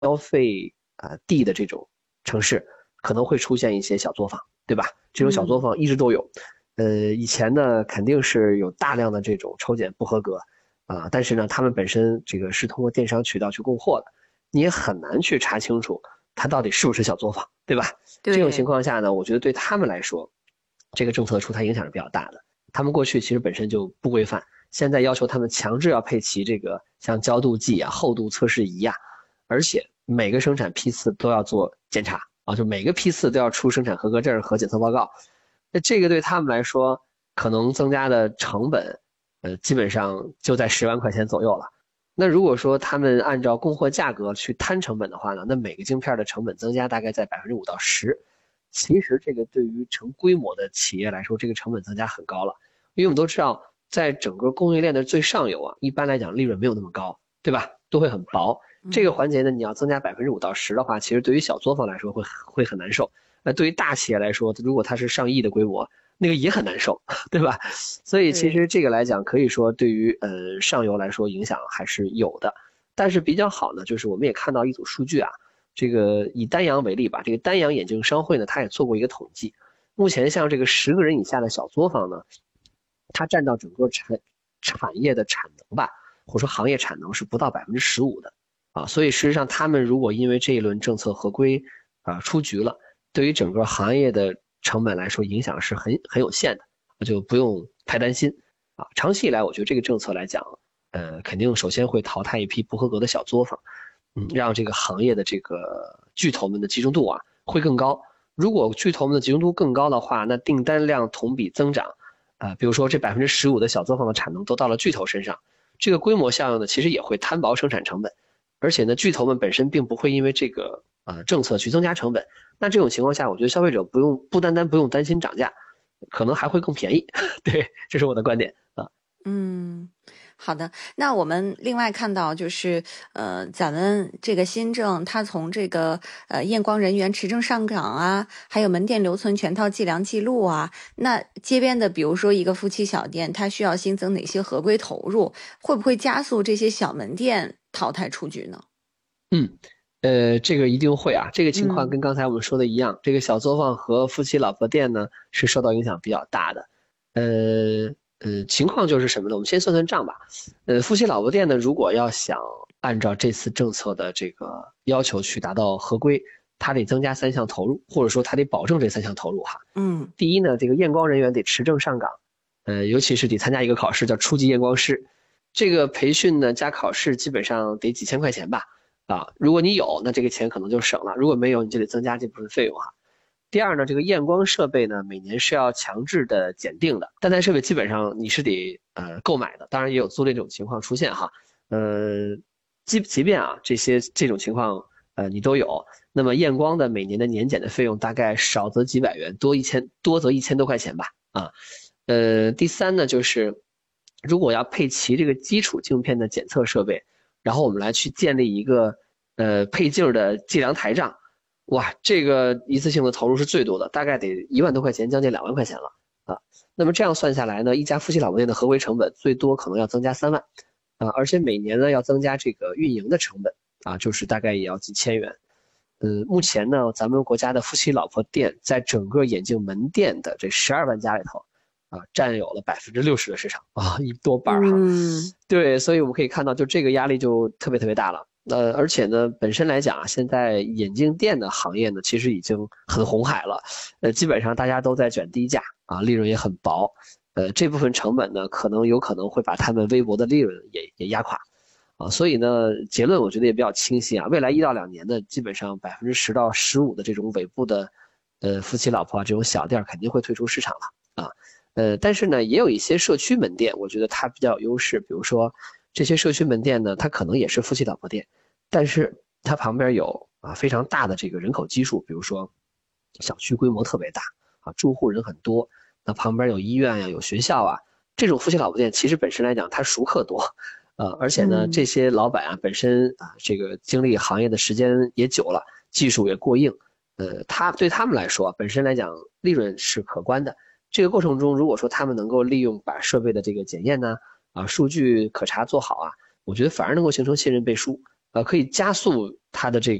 消费地的这种城市，可能会出现一些小作坊，对吧？这种小作坊一直都有。以前呢肯定是有大量的这种抽检不合格但是呢他们本身这个是通过电商渠道去供货的，你也很难去查清楚它到底是不是小作坊，对吧？这种情对， 况下呢，我觉得对他们来说，这个政策出台影响是比较大的。他们过去其实本身就不规范，现在要求他们强制要配齐这个像焦度计厚度测试仪而且每个生产批次都要做检查就每个批次都要出生产合格证和检测报告。那这个对他们来说，可能增加的成本，基本上就在10万块钱左右了。那如果说他们按照供货价格去摊成本的话呢，那每个晶片的成本增加大概在5%到10%。其实这个对于成规模的企业来说，这个成本增加很高了，因为我们都知道，在整个供应链的最上游一般来讲利润没有那么高，对吧？都会很薄。这个环节呢，你要增加5%到10%的话，其实对于小作坊来说会很难受。那对于大企业来说，如果它是上亿的规模，那个也很难受，对吧？所以其对， 实这个来讲，可以说对于上游来说影响还是有的。但是比较好呢，就是我们也看到一组数据这个以丹阳为例吧，这个丹阳眼镜商会呢，它也做过一个统计，目前像这个10个人以下的小作坊呢，它占到整个产业的产能吧，或者说行业产能是不到15%的所以事实上他们如果因为这一轮政策合规出局了，对于整个行业的成本来说影响是很有限的，就不用太担心长期以来，我觉得这个政策来讲，肯定首先会淘汰一批不合格的小作坊，让这个行业的这个巨头们的集中度会更高。如果巨头们的集中度更高的话，那订单量同比增长，比如说这15%的小作坊的产能都到了巨头身上，这个规模效应呢，其实也会摊薄生产成本，而且呢，巨头们本身并不会因为这个政策去增加成本。那这种情况下，我觉得消费者不单单不用担心涨价，可能还会更便宜。对，这是我的观点嗯，好的。那我们另外看到，就是咱们这个新政，它从这个验光人员持证上岗还有门店留存全套计量记录那街边的，比如说一个夫妻小店，它需要新增哪些合规投入？会不会加速这些小门店淘汰出局呢？ 嗯。这个一定会这个情况嗯跟刚才我们说的一样，这个小作坊和夫妻老婆店呢是受到影响比较大的。情况就是什么呢？我们先算算账吧。夫妻老婆店呢，如果要想按照这次政策的这个要求去达到合规，它得增加3项投入，或者说它得保证这3项投入嗯第一呢，这个验光人员得持证上岗，尤其是得参加一个考试，叫初级验光师。这个培训呢加考试基本上得几千块钱吧。如果你有，那这个钱可能就省了；如果没有，你就得增加这部分费用第二呢，这个验光设备呢，每年是要强制的检定的，单台设备基本上你是得购买的，当然也有租赁这种情况出现即便这种情况你都有，那么验光的每年的年检的费用大概少则几百元，多则1000多块钱吧第三呢就是如果要配齐这个基础镜片的检测设备，然后我们来去建立一个配镜的计量台账，哇，这个一次性的投入是最多的，大概得1万多块钱，将近2万块钱了那么这样算下来呢，一家夫妻老婆店的合规成本最多可能要增加3万而且每年呢要增加这个运营的成本就是大概也要几千元。目前呢，咱们国家的夫妻老婆店在整个眼镜门店的这12万家里头占有了60%的市场一多半嗯对，所以我们可以看到，就这个压力就特别特别大了。而且呢，本身来讲现在眼镜店的行业呢，其实已经很红海了。基本上大家都在卷低价利润也很薄。这部分成本呢，有可能会把他们微薄的利润也压垮所以呢，结论我觉得也比较清晰未来1到2年呢，基本上10%到15%的这种尾部的夫妻老婆这种小店肯定会退出市场了但是呢，也有一些社区门店，我觉得它比较有优势。比如说，这些社区门店呢，它可能也是夫妻老婆店，但是它旁边有非常大的这个人口基数，比如说小区规模特别大住户人很多，那旁边有医院有学校这种夫妻老婆店其实本身来讲它熟客多，而且呢，这嗯些老板本身这个经历行业的时间也久了，技术也过硬，对他们来说本身来讲利润是可观的。这个过程中，如果说他们能够利用把设备的这个检验呢，数据可查做好我觉得反而能够形成信任背书可以加速它的这